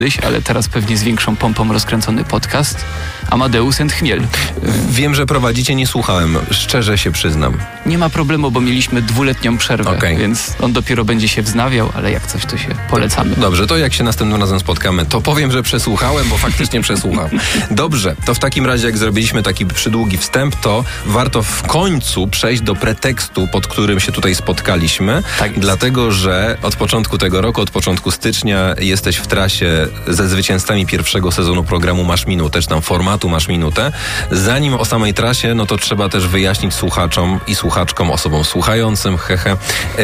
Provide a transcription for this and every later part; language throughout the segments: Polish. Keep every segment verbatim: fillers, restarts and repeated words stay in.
ale teraz pewnie z większą pompą rozkręcony podcast Amadeus and Chmiel. Wiem, że prowadzicie, nie słuchałem, szczerze się przyznam. Nie ma problemu, bo mieliśmy dwuletnią przerwę, okay. Więc on dopiero będzie się wznawiał, ale jak coś, to się polecamy. Dobrze, to jak się następnym razem spotkamy, to powiem, że przesłuchałem, bo faktycznie przesłucham. Dobrze, to w takim razie, jak zrobiliśmy taki przydługi wstęp, to warto w końcu przejść do pretekstu, pod którym się tutaj spotkaliśmy, tak dlatego, że od początku tego roku, od początku stycznia jesteś w trasie ze zwycięzcami pierwszego sezonu programu Masz Minutę, czy tam formatu Masz Minutę. Zanim o samej trasie, no to trzeba też wyjaśnić słuchaczom i słuchaczkom, osobom słuchającym, hehe.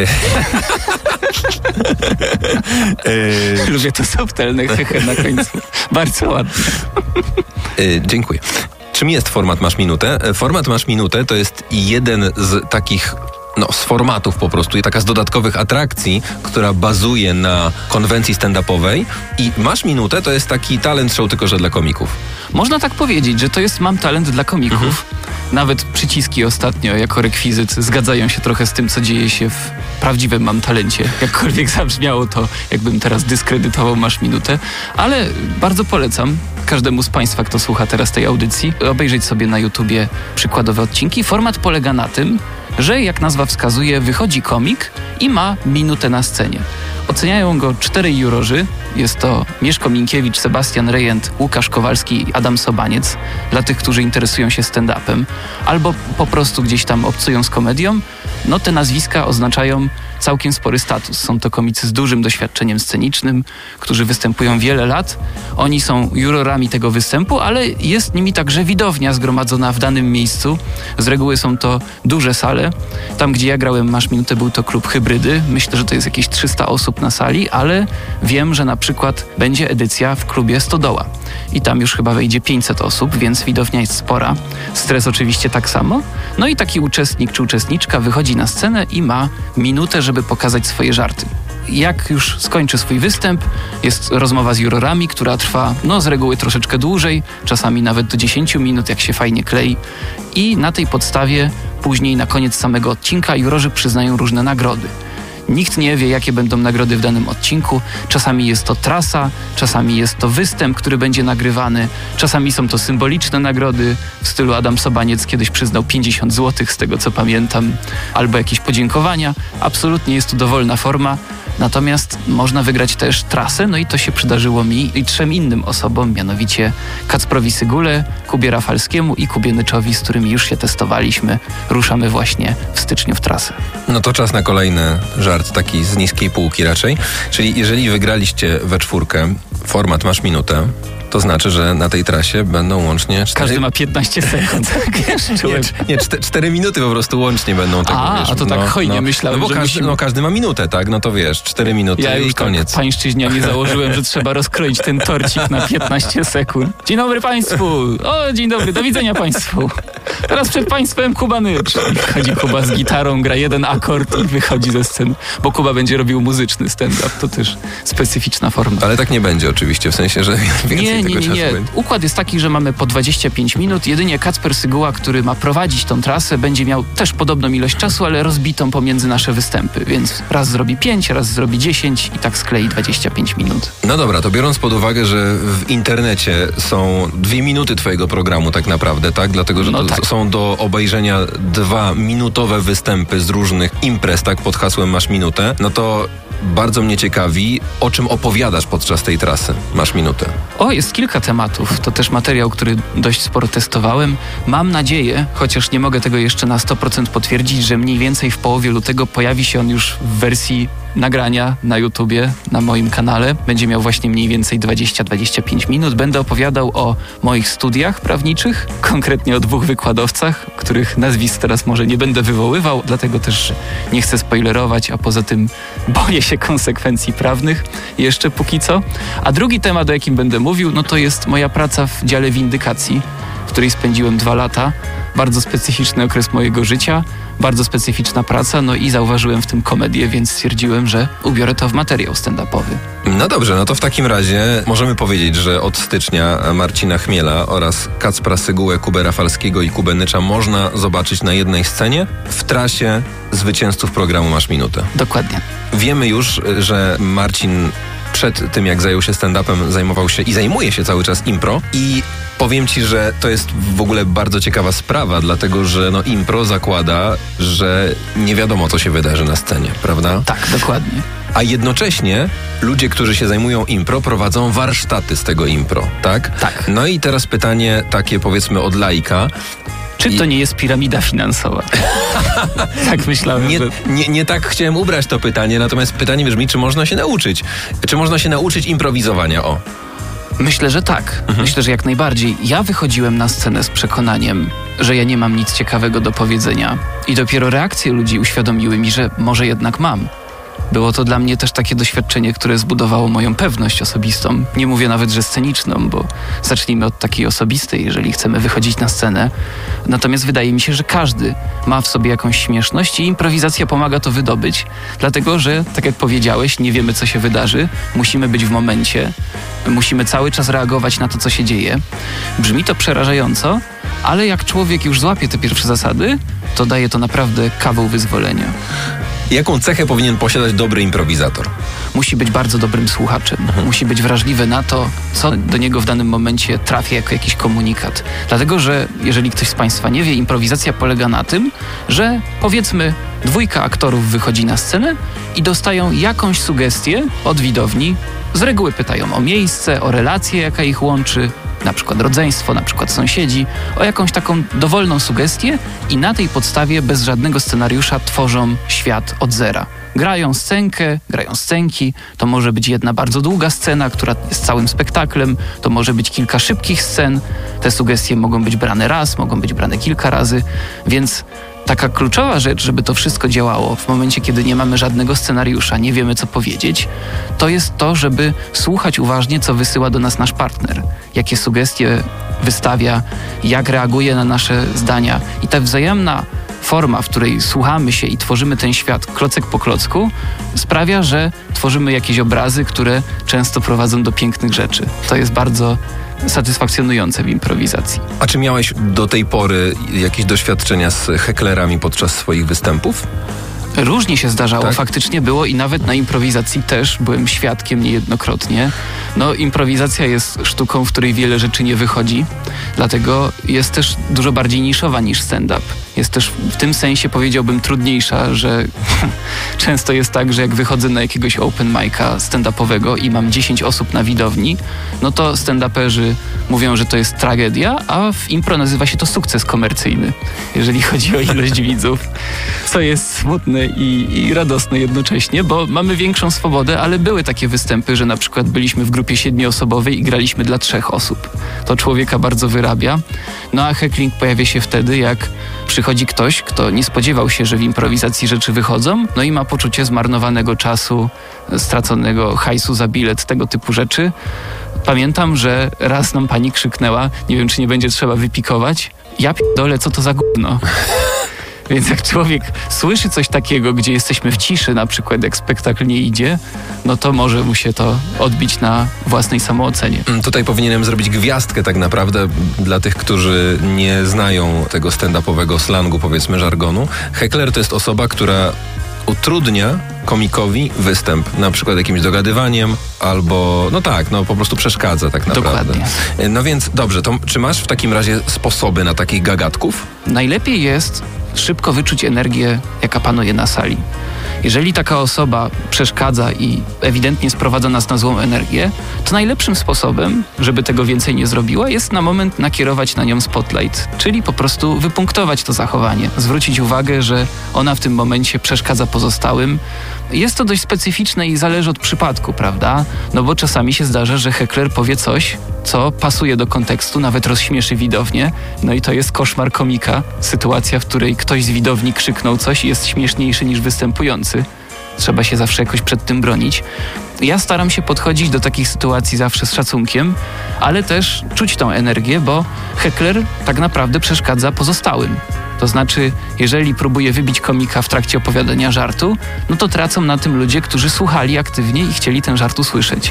Lubię to subtelne hehe na końcu. Bardzo ładnie. Dziękuję. Czym jest format Masz Minutę? Format Masz Minutę to jest jeden z takich No, z formatów po prostu i taka z dodatkowych atrakcji, która bazuje na konwencji stand-upowej i Masz Minutę to jest taki talent show, tylko że dla komików. Można tak powiedzieć, że to jest Mam talent dla komików. Mhm. Nawet przyciski ostatnio jako rekwizyt zgadzają się trochę z tym, co dzieje się w prawdziwym Mam talencie. Jakkolwiek zabrzmiało to, jakbym teraz dyskredytował Masz Minutę, ale bardzo polecam każdemu z Państwa, kto słucha teraz tej audycji, obejrzeć sobie na YouTubie przykładowe odcinki. Format polega na tym, że jak nazwa wskazuje, wychodzi komik i ma minutę na scenie. Oceniają go czterej jurorzy. Jest to Mieszko Minkiewicz, Sebastian Rejent, Łukasz Kowalski i Adam Sobaniec. Dla tych, którzy interesują się stand-upem albo po prostu gdzieś tam obcują z komedią, no te nazwiska oznaczają całkiem spory status. Są to komicy z dużym doświadczeniem scenicznym, którzy występują wiele lat. Oni są jurorami tego występu, ale jest nimi także widownia zgromadzona w danym miejscu. Z reguły są to duże sale. Tam, gdzie ja grałem Masz Minutę, był to klub Hybrydy. Myślę, że to jest jakieś trzysta osób na sali, ale wiem, że na przykład będzie edycja w klubie Stodoła. I tam już chyba wejdzie pięćset osób, więc widownia jest spora. Stres oczywiście tak samo. No i taki uczestnik czy uczestniczka wychodzi na scenę i ma minutę, żeby pokazać swoje żarty. Jak już skończy swój występ, jest rozmowa z jurorami, która trwa no z reguły troszeczkę dłużej, czasami nawet do dziesięciu minut, jak się fajnie klei. I na tej podstawie później na koniec samego odcinka jurorzy przyznają różne nagrody. Nikt nie wie, jakie będą nagrody w danym odcinku. Czasami jest to trasa, czasami jest to występ, który będzie nagrywany. Czasami są to symboliczne nagrody w stylu Adam Sobaniec kiedyś przyznał pięćdziesiąt złotych, z tego co pamiętam, albo jakieś podziękowania. Absolutnie jest to dowolna forma. Natomiast można wygrać też trasę, no i to się przydarzyło mi i trzem innym osobom, mianowicie Kacprowi Sygule, Kubie Rafalskiemu i Kubie Nyczowi, z którymi już się testowaliśmy. Ruszamy właśnie w styczniu w trasę. No to czas na kolejny żart, taki z niskiej półki raczej. Czyli jeżeli wygraliście we czwórkę format Masz Minutę, to znaczy, że na tej trasie będą łącznie... cztery... Każdy ma piętnaście sekund. nie, nie cztery, cztery minuty po prostu łącznie będą tego, A, wiesz, a to tak no, hojnie no, myślałem, no bo że każdy, musimy... no każdy ma minutę, tak? No to wiesz, cztery minuty ja i już koniec. Tak pańszczyźnianie założyłem, że trzeba rozkroić ten torcik na piętnaście sekund. Dzień dobry Państwu! O, dzień dobry, do widzenia Państwu! Teraz przed Państwem Kuba Nycz. I wchodzi Kuba z gitarą, gra jeden akord i wychodzi ze sceny. Bo Kuba będzie robił muzyczny stand-up. To też specyficzna forma. Ale tak nie będzie oczywiście, w sensie, że więcej nie, tego nie, nie, nie. będzie. Układ jest taki, że mamy po dwadzieścia pięć minut. Jedynie Kacper Syguła, który ma prowadzić tą trasę, będzie miał też podobną ilość czasu, ale rozbitą pomiędzy nasze występy. Więc raz zrobi pięć, raz zrobi dziesięć i tak sklei dwadzieścia pięć minut. No dobra, to biorąc pod uwagę, że w internecie są dwie minuty twojego programu tak naprawdę, tak? Dlatego, że no to tak. są do obejrzenia dwa minutowe występy z różnych imprez, tak? Pod hasłem Masz Minutę. No to bardzo mnie ciekawi, o czym opowiadasz podczas tej trasy. Masz minutę. O, jest kilka tematów. To też materiał, który dość sporo testowałem. Mam nadzieję, chociaż nie mogę tego jeszcze na sto procent potwierdzić, że mniej więcej w połowie lutego pojawi się on już w wersji nagrania na YouTubie, na moim kanale. Będzie miał właśnie mniej więcej dwadzieścia do dwudziestu pięciu minut. Będę opowiadał o moich studiach prawniczych, konkretnie o dwóch wykładowcach, których nazwisk teraz może nie będę wywoływał, dlatego też nie chcę spoilerować, a poza tym boję się konsekwencji prawnych jeszcze póki co. A drugi temat, o jakim będę mówił, no to jest moja praca w dziale windykacji, w której spędziłem dwa lata. Bardzo specyficzny okres mojego życia, bardzo specyficzna praca, no i zauważyłem w tym komedię, więc stwierdziłem, że ubiorę to w materiał stand-upowy. No dobrze, no to w takim razie możemy powiedzieć, że od stycznia Marcina Chmiela oraz Kacpra Sygułę, Kubę Rafalskiego i Kubę Nycza można zobaczyć na jednej scenie w trasie zwycięzców programu Masz Minutę. Dokładnie. Wiemy już, że Marcin przed tym, jak zajął się stand-upem, zajmował się i zajmuje się cały czas impro. I powiem ci, że to jest w ogóle bardzo ciekawa sprawa, dlatego że no, impro zakłada, że nie wiadomo, co się wydarzy na scenie, prawda? Tak, dokładnie. A jednocześnie ludzie, którzy się zajmują impro, prowadzą warsztaty z tego impro, tak? Tak. No i teraz pytanie takie, powiedzmy, od laika. Czy to nie jest piramida finansowa? Tak myślałem. Nie, że... nie, nie tak chciałem ubrać to pytanie, natomiast pytanie brzmi, czy można się nauczyć? Czy można się nauczyć improwizowania? O. Myślę, że tak. Mhm. Myślę, że jak najbardziej. Ja wychodziłem na scenę z przekonaniem, że ja nie mam nic ciekawego do powiedzenia. I dopiero reakcje ludzi uświadomiły mi, że może jednak mam. Było to dla mnie też takie doświadczenie, które zbudowało moją pewność osobistą. Nie mówię nawet, że sceniczną, bo zacznijmy od takiej osobistej, jeżeli chcemy wychodzić na scenę. Natomiast wydaje mi się, że każdy ma w sobie jakąś śmieszność i improwizacja pomaga to wydobyć. Dlatego, że, tak jak powiedziałeś, nie wiemy, co się wydarzy. Musimy być w momencie. Musimy cały czas reagować na to, co się dzieje. Brzmi to przerażająco, ale jak człowiek już złapie te pierwsze zasady, to daje to naprawdę kawał wyzwolenia. Jaką cechę powinien posiadać dobry improwizator? Musi być bardzo dobrym słuchaczem. Mhm. Musi być wrażliwy na to, co do niego w danym momencie trafia jako jakiś komunikat. Dlatego, że jeżeli ktoś z Państwa nie wie, improwizacja polega na tym, że powiedzmy dwójka aktorów wychodzi na scenę i dostają jakąś sugestię od widowni. Z reguły pytają o miejsce, o relację, jaka ich łączy, na przykład rodzeństwo, na przykład sąsiedzi, o jakąś taką dowolną sugestię i na tej podstawie bez żadnego scenariusza tworzą świat od zera. Grają scenkę, grają scenki, to może być jedna bardzo długa scena, która jest całym spektaklem, to może być kilka szybkich scen, te sugestie mogą być brane raz, mogą być brane kilka razy, więc taka kluczowa rzecz, żeby to wszystko działało w momencie, kiedy nie mamy żadnego scenariusza, nie wiemy, co powiedzieć, to jest to, żeby słuchać uważnie, co wysyła do nas nasz partner, jakie sugestie wystawia, jak reaguje na nasze zdania. I ta wzajemna forma, w której słuchamy się i tworzymy ten świat klocek po klocku, sprawia, że tworzymy jakieś obrazy, które często prowadzą do pięknych rzeczy. To jest bardzo satysfakcjonujące w improwizacji. A czy miałeś do tej pory jakieś doświadczenia z heklerami podczas swoich występów? Różnie się zdarzało, tak? Faktycznie było i nawet na improwizacji też byłem świadkiem niejednokrotnie. No, improwizacja jest sztuką, w której wiele rzeczy nie wychodzi, dlatego jest też dużo bardziej niszowa niż stand-up. Jest też w tym sensie, powiedziałbym, trudniejsza, że często jest tak, że jak wychodzę na jakiegoś open mic'a stand-upowego i mam dziesięć osób na widowni, no to stand-uperzy mówią, że to jest tragedia, a w impro nazywa się to sukces komercyjny, jeżeli chodzi o ilość widzów, co jest smutne i, i radosne jednocześnie, bo mamy większą swobodę, ale były takie występy, że na przykład byliśmy w grupie siedmioosobowej i graliśmy dla trzech osób. To człowieka bardzo wyrabia. No a heckling pojawia się wtedy, jak przychodzi ktoś, kto nie spodziewał się, że w improwizacji rzeczy wychodzą, no i ma poczucie zmarnowanego czasu, straconego hajsu za bilet, tego typu rzeczy. Pamiętam, że raz nam pani krzyknęła, nie wiem, czy nie będzie trzeba wypikować, ja p***dolę, co to za gówno. Więc jak człowiek słyszy coś takiego, gdzie jesteśmy w ciszy, na przykład jak spektakl nie idzie, no to może mu się to odbić na własnej samoocenie. Tutaj powinienem zrobić gwiazdkę tak naprawdę dla tych, którzy nie znają tego stand-upowego slangu, powiedzmy żargonu. Heckler to jest osoba, która utrudnia komikowi występ, na przykład jakimś dogadywaniem albo, no tak, no po prostu przeszkadza tak naprawdę. Dokładnie. No więc dobrze, to czy masz w takim razie sposoby na takich gagatków? Najlepiej jest szybko wyczuć energię, jaka panuje na sali. Jeżeli taka osoba przeszkadza i ewidentnie sprowadza nas na złą energię, to najlepszym sposobem, żeby tego więcej nie zrobiła, jest na moment nakierować na nią spotlight, czyli po prostu wypunktować to zachowanie, zwrócić uwagę, że ona w tym momencie przeszkadza pozostałym. Jest to dość specyficzne i zależy od przypadku, prawda? No bo czasami się zdarza, że heckler powie coś, co pasuje do kontekstu, nawet rozśmieszy widownię, no i to jest koszmar komika, sytuacja, w której ktoś z widowni krzyknął coś i jest śmieszniejszy niż występujący. Trzeba się zawsze jakoś przed tym bronić. Ja staram się podchodzić do takich sytuacji zawsze z szacunkiem, ale też czuć tą energię, bo heckler tak naprawdę przeszkadza pozostałym. To znaczy, jeżeli próbuje wybić komika w trakcie opowiadania żartu, no to tracą na tym ludzie, którzy słuchali aktywnie i chcieli ten żart usłyszeć.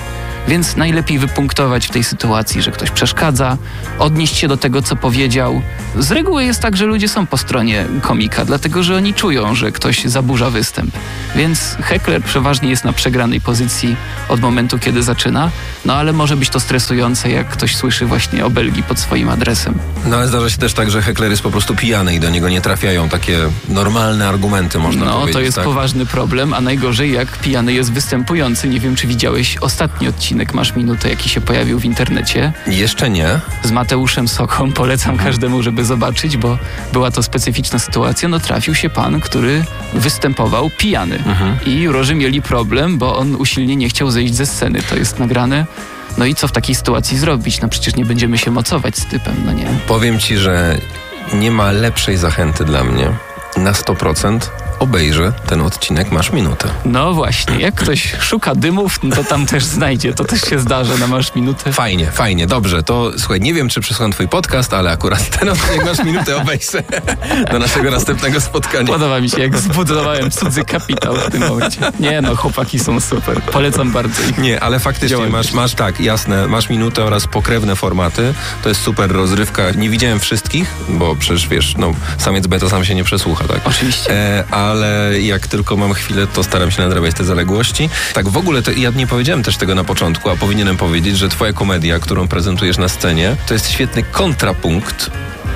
Więc najlepiej wypunktować w tej sytuacji, że ktoś przeszkadza, odnieść się do tego, co powiedział. Z reguły jest tak, że ludzie są po stronie komika, dlatego że oni czują, że ktoś zaburza występ. Więc heckler przeważnie jest na przegranej pozycji od momentu, kiedy zaczyna, no ale może być to stresujące, jak ktoś słyszy właśnie obelgi pod swoim adresem. No ale zdarza się też tak, że heckler jest po prostu pijany i do niego nie trafiają takie normalne argumenty, można no, powiedzieć. No to jest tak? poważny problem, a najgorzej jak pijany jest występujący. Nie wiem, czy widziałeś ostatni odcinek Masz Minutę, jaki się pojawił w internecie. Jeszcze nie. Z Mateuszem Soką. Polecam mhm. każdemu, żeby zobaczyć, bo była to specyficzna sytuacja. No trafił się pan, który występował pijany. Mhm. I jurorzy mieli problem, bo on usilnie nie chciał zejść ze sceny. To jest nagrane. No i co w takiej sytuacji zrobić? No przecież nie będziemy się mocować z typem, no nie? Powiem ci, że nie ma lepszej zachęty dla mnie. Na sto procent obejrzę ten odcinek Masz Minutę. No właśnie, jak ktoś szuka dymów, no to tam też znajdzie. To też się zdarza na Masz Minutę. Fajnie, fajnie, dobrze. To słuchaj, nie wiem, czy przesłucham twój podcast, ale akurat ten odcinek Masz Minutę obejrzę do naszego następnego spotkania. Podoba mi się, jak zbudowałem cudzy kapitał w tym momencie. Nie no, chłopaki są super. Polecam bardzo ich. Nie, ale faktycznie masz, masz tak, jasne, Masz Minutę oraz pokrewne formaty. To jest super rozrywka. Nie widziałem wszystkich, bo przecież wiesz, no samiec beta sam się nie przesłucha, tak? Oczywiście. E, ale jak tylko mam chwilę, to staram się nadrabiać te zaległości. Tak w ogóle, to, ja nie powiedziałem też tego na początku, a powinienem powiedzieć, że twoja komedia, którą prezentujesz na scenie, to jest świetny kontrapunkt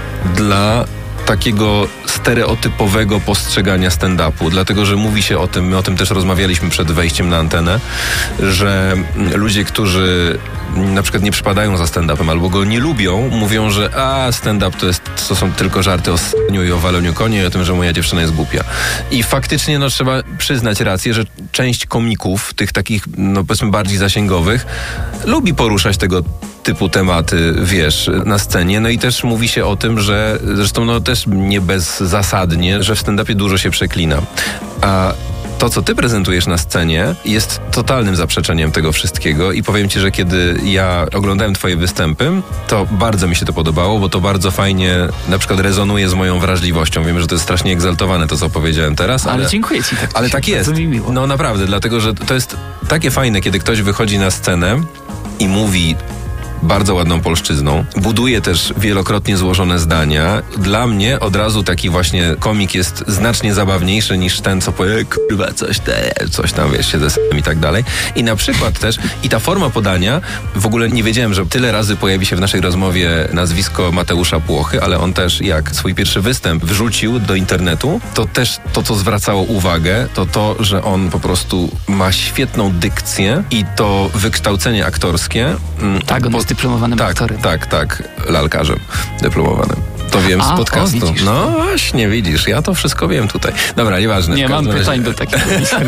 dla takiego stereotypowego postrzegania stand-upu, dlatego, że mówi się o tym, my o tym też rozmawialiśmy przed wejściem na antenę, że ludzie, którzy na przykład nie przypadają za stand-upem albo go nie lubią, mówią, że a stand-up to, jest, to są tylko żarty o s**niu i o waleniu koni i o tym, że moja dziewczyna jest głupia. I faktycznie no, trzeba przyznać rację, że część komików, tych takich no powiedzmy bardziej zasięgowych, lubi poruszać tego typu tematy, wiesz, na scenie. No i też mówi się o tym, że zresztą no też nie bezzasadnie, że w stand-upie dużo się przeklina. A to, co ty prezentujesz na scenie, jest totalnym zaprzeczeniem tego wszystkiego i powiem ci, że kiedy ja oglądałem twoje występy, to bardzo mi się to podobało, bo to bardzo fajnie na przykład rezonuje z moją wrażliwością. Wiem, że to jest strasznie egzaltowane to, co powiedziałem teraz, ale... Ale dziękuję ci. Tak ale tak jest. Mi miło. No naprawdę, dlatego, że to jest takie fajne, kiedy ktoś wychodzi na scenę i mówi bardzo ładną polszczyzną. Buduje też wielokrotnie złożone zdania. Dla mnie od razu taki właśnie komik jest znacznie zabawniejszy niż ten, co powie, kurwa, coś, te, coś tam, wiesz, się ze s**em i tak dalej. I na przykład też, i ta forma podania, w ogóle nie wiedziałem, że tyle razy pojawi się w naszej rozmowie nazwisko Mateusza Płochy, ale on też, jak swój pierwszy występ wrzucił do internetu, to też to, co zwracało uwagę, to to, że on po prostu ma świetną dykcję i to wykształcenie aktorskie. Tak, on jest dyplomowanym tak, aktorem. Tak, tak, lalkarzem dyplomowanym. To wiem A, z podcastu. O, no właśnie, widzisz, ja to wszystko wiem tutaj. Dobra, nieważne. Nie mam razie... pytań do takiego.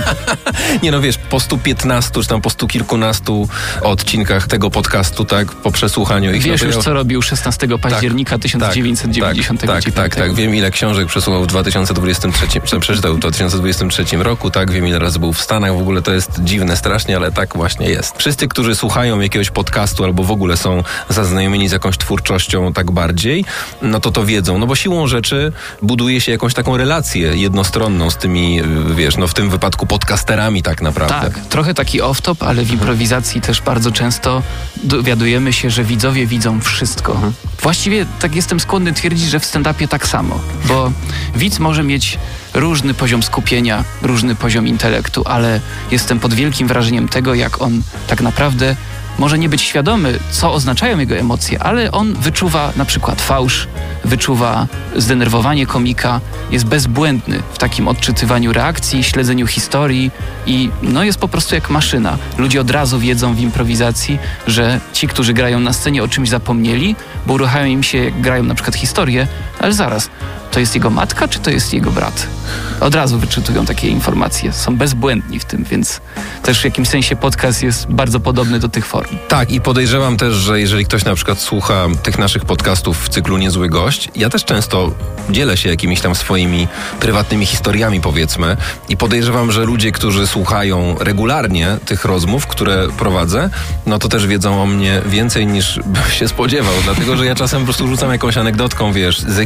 Nie no wiesz, po stu piętnastu, czy tam po stu kilkunastu odcinkach tego podcastu, tak, po przesłuchaniu ich. Wiesz dopiero... już, co robił szesnastego października tak, tysiąc dziewięćset dziewięćdziesiątego dziewiątego. Tak, tak, tak, wiem ile książek przesłuchał w dwa tysiące dwudziestym trzecim, czy przeczytał w dwa tysiące dwudziestym trzecim roku, tak, wiem ile razy był w Stanach, w ogóle to jest dziwne strasznie, ale tak właśnie jest. Wszyscy, którzy słuchają jakiegoś podcastu albo w ogóle są zaznajomieni z jakąś twórczością tak bardziej, no to to wiedzą, no bo siłą rzeczy buduje się jakąś taką relację jednostronną z tymi, wiesz, no w tym wypadku podcasterami tak naprawdę. Tak, trochę taki off-top, ale w improwizacji też bardzo często dowiadujemy się, że widzowie widzą wszystko. Mhm. Właściwie tak jestem skłonny twierdzić, że w stand-upie tak samo, bo widz może mieć różny poziom skupienia, różny poziom intelektu, ale jestem pod wielkim wrażeniem tego, jak on tak naprawdę może nie być świadomy, co oznaczają jego emocje, ale on wyczuwa na przykład fałsz, wyczuwa zdenerwowanie komika, jest bezbłędny w takim odczytywaniu reakcji, śledzeniu historii i no jest po prostu jak maszyna. Ludzie od razu wiedzą w improwizacji, że ci, którzy grają na scenie, o czymś zapomnieli, bo uruchamia im się, jak grają na przykład historię, ale zaraz, to jest jego matka, czy to jest jego brat? Od razu wyczytują takie informacje. Są bezbłędni w tym, więc też w jakimś sensie podcast jest bardzo podobny do tych form. Tak, i podejrzewam też, że jeżeli ktoś na przykład słucha tych naszych podcastów w cyklu Niezły Gość, ja też często dzielę się jakimiś tam swoimi prywatnymi historiami, powiedzmy, i podejrzewam, że ludzie, którzy słuchają regularnie tych rozmów, które prowadzę, no to też wiedzą o mnie więcej niż bym się spodziewał, dlatego, że ja czasem po prostu rzucam jakąś anegdotką, wiesz, z ekipy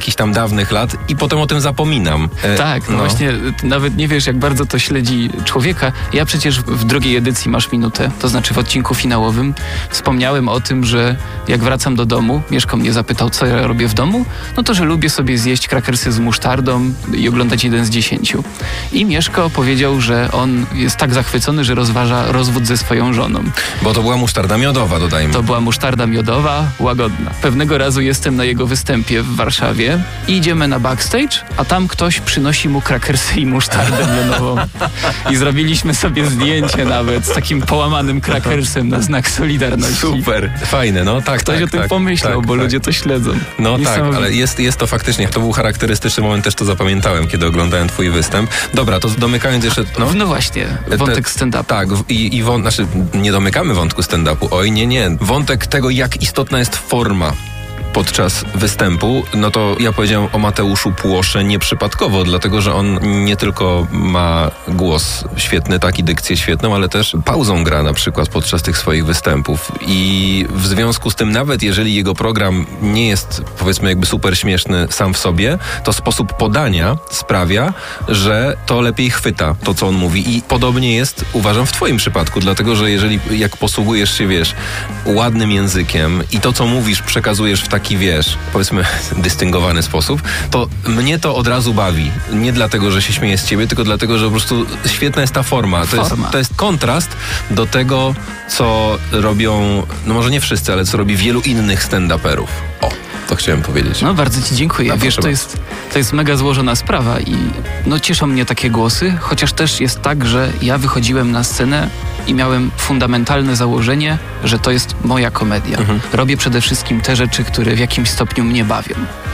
jakichś tam dawnych lat i potem o tym zapominam. E, Tak, no, no właśnie nawet nie wiesz, jak bardzo to śledzi człowieka. Ja przecież w drugiej edycji Masz Minutę, to znaczy w odcinku finałowym, wspomniałem o tym, że jak wracam do domu, Mieszko mnie zapytał, co ja robię w domu, no to, że lubię sobie zjeść krakersy z musztardą i oglądać jeden z dziesięciu. I Mieszko powiedział, że on jest tak zachwycony, że rozważa rozwód ze swoją żoną. Bo to była musztarda miodowa, dodajmy. To była musztarda miodowa, łagodna. Pewnego razu jestem na jego występie w Warszawie i idziemy na backstage, a tam ktoś przynosi mu krakersy i musztardę miodową. I zrobiliśmy sobie zdjęcie nawet z takim połamanym krakersem na znak solidarności. Super, fajne, no tak, Ktoś tak, o tym tak, pomyślał, tak, bo tak. ludzie to śledzą. No tak, ale jest, jest to faktycznie, to był charakterystyczny moment, też to zapamiętałem, kiedy oglądałem twój występ. Dobra, to domykając jeszcze... No, no właśnie, wątek stand-upu. Tak, i, i wą, znaczy nie domykamy wątku stand-upu, oj nie, nie. Wątek tego, jak istotna jest forma podczas występu, no to ja powiedziałem o Mateuszu Płosze nieprzypadkowo, dlatego, że on nie tylko ma głos świetny, tak, i dykcję świetną, ale też pauzą gra na przykład podczas tych swoich występów i w związku z tym, nawet jeżeli jego program nie jest, powiedzmy, jakby super śmieszny sam w sobie, to sposób podania sprawia, że to lepiej chwyta to, co on mówi i podobnie jest, uważam, w twoim przypadku, dlatego, że jeżeli, jak posługujesz się, wiesz, ładnym językiem i to, co mówisz, przekazujesz w taki, wiesz, powiedzmy, dystyngowany sposób, to mnie to od razu bawi. Nie dlatego, że się śmieję z ciebie, tylko dlatego, że po prostu świetna jest ta forma. To, forma. Jest, to jest kontrast do tego, co robią, no może nie wszyscy, ale co robi wielu innych stand-uperów. O, to chciałem powiedzieć. No bardzo ci dziękuję. No, wiesz, to jest, to jest mega złożona sprawa i no cieszą mnie takie głosy, chociaż też jest tak, że ja wychodziłem na scenę i miałem fundamentalne założenie, że to jest moja komedia. Mhm. Robię przede wszystkim te rzeczy, które w jakimś stopniu mnie bawią.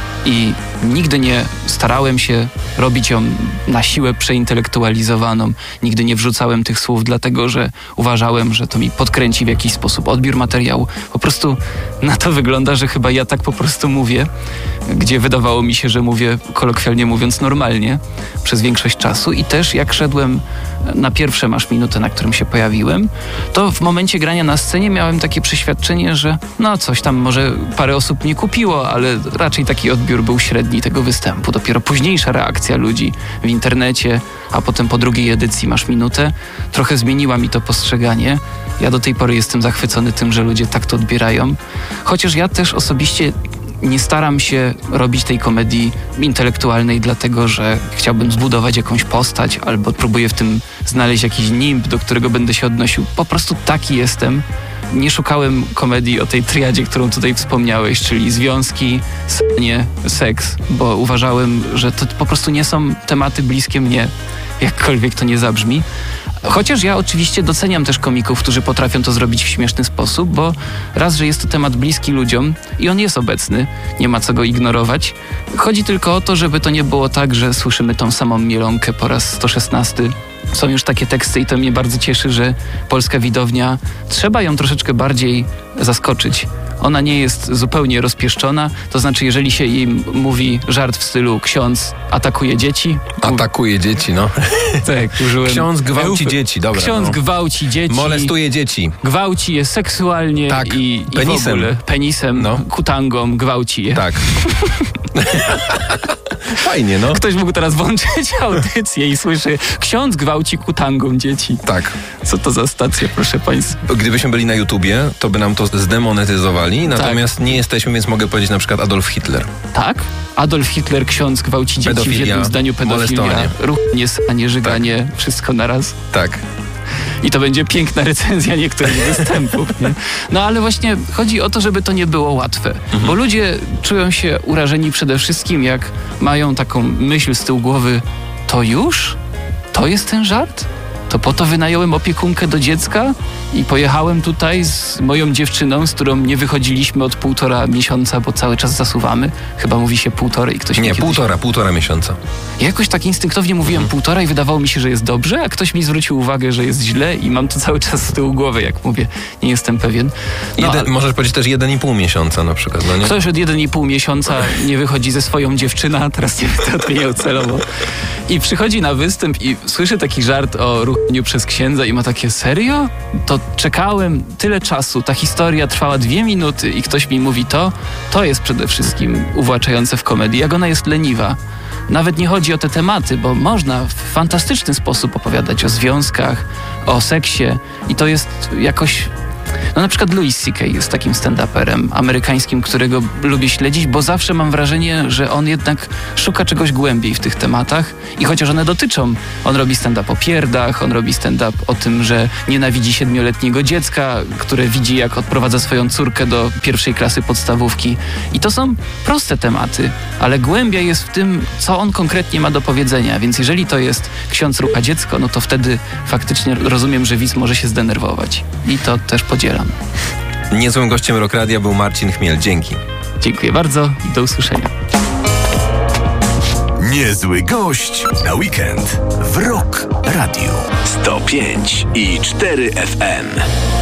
I nigdy nie starałem się robić ją na siłę przeintelektualizowaną. Nigdy nie wrzucałem tych słów, dlatego że uważałem, że to mi podkręci w jakiś sposób odbiór materiału. Po prostu na to wygląda, że chyba ja tak po prostu mówię, gdzie wydawało mi się, że mówię, kolokwialnie mówiąc, normalnie przez większość czasu. I też jak szedłem na pierwsze Masz Minutę, na którym się pojawiłem, to w momencie grania na scenie miałem takie przeświadczenie, że no coś tam może parę osób nie kupiło, ale raczej taki odbiór był średni tego występu. Dopiero późniejsza reakcja ludzi w internecie, a potem po drugiej edycji Masz Minutę, trochę zmieniła mi to postrzeganie. Ja do tej pory jestem zachwycony tym, że ludzie tak to odbierają. Chociaż ja też osobiście nie staram się robić tej komedii intelektualnej, dlatego że chciałbym zbudować jakąś postać albo próbuję w tym znaleźć jakiś nimb, do którego będę się odnosił. Po prostu taki jestem. Nie szukałem komedii o tej triadzie, którą tutaj wspomniałeś, czyli związki, senie, seks, bo uważałem, że to po prostu nie są tematy bliskie mnie, jakkolwiek to nie zabrzmi. Chociaż ja oczywiście doceniam też komików, którzy potrafią to zrobić w śmieszny sposób, bo raz, że jest to temat bliski ludziom i on jest obecny, nie ma co go ignorować. Chodzi tylko o to, żeby to nie było tak, że słyszymy tą samą mielonkę po raz sto szesnasty. Są już takie teksty i to mnie bardzo cieszy, że polska widownia, trzeba ją troszeczkę bardziej zaskoczyć. Ona nie jest zupełnie rozpieszczona, to znaczy jeżeli się jej mówi żart w stylu ksiądz atakuje dzieci. Atakuje dzieci, no. Tak, użyłem. Ksiądz gwałci Eufy- dzieci, dobra. Ksiądz no. gwałci dzieci. Molestuje dzieci. Gwałci je seksualnie tak, i, i penisem. w ogóle penisem, no. kutangą gwałci je. Tak. Fajnie, no. Ktoś mógł teraz włączyć audycję i słyszy, ksiądz gwałci kutangą dzieci. Tak. Co to za stacja, proszę państwa? Gdybyśmy byli na YouTubie, to by nam to zdemonetyzowali, natomiast tak. nie jesteśmy, więc mogę powiedzieć na przykład Adolf Hitler. Tak? Adolf Hitler, ksiądz gwałci dzieci, pedofilia, w jednym zdaniu pedofilia, molestowanie. ruchanie, sanie, żyganie, tak. wszystko naraz. Tak. I to będzie piękna recenzja niektórych występów. Nie? No ale właśnie chodzi o to, żeby to nie było łatwe. Mhm. Bo ludzie czują się urażeni przede wszystkim, jak mają taką myśl z tyłu głowy, to już? To jest ten żart? To po to wynająłem opiekunkę do dziecka i pojechałem tutaj z moją dziewczyną, z którą nie wychodziliśmy od półtora miesiąca, bo cały czas zasuwamy. Chyba mówi się półtorej. Ktoś nie, kiedyś... półtora, półtora miesiąca. Ja jakoś tak instynktownie mówiłem mhm. półtora i wydawało mi się, że jest dobrze, a ktoś mi zwrócił uwagę, że jest źle i mam to cały czas z tyłu głowy, jak mówię. Nie jestem pewien. No, jeden, ale... Możesz powiedzieć też jeden i pół miesiąca na przykład, no nie? Ktoś od jeden i pół miesiąca nie wychodzi ze swoją dziewczyną, teraz nie będę odmieniał celowo. I przychodzi na występ i słyszy taki żart o ruch przez księdza i ma takie, serio? To czekałem tyle czasu, ta historia trwała dwie minuty i ktoś mi mówi to, to jest przede wszystkim uwłaczające w komedii, jak ona jest leniwa. Nawet nie chodzi o te tematy, bo można w fantastyczny sposób opowiadać o związkach, o seksie i to jest jakoś... No na przykład Louis C K jest takim stand-uperem amerykańskim, którego lubię śledzić, bo zawsze mam wrażenie, że on jednak szuka czegoś głębiej w tych tematach i chociaż one dotyczą, on robi stand-up o pierdach, on robi stand-up o tym, że nienawidzi siedmioletniego dziecka, które widzi, jak odprowadza swoją córkę do pierwszej klasy podstawówki. I to są proste tematy, ale głębia jest w tym, co on konkretnie ma do powiedzenia, więc jeżeli to jest ksiądz rucha dziecko, no to wtedy faktycznie rozumiem, że widz może się zdenerwować. I to też podzielam. Niezłym gościem Rock Radia był Marcin Chmiel. Dzięki. Dziękuję bardzo i do usłyszenia. Niezły gość na weekend w Rock Radio sto pięć i cztery F M.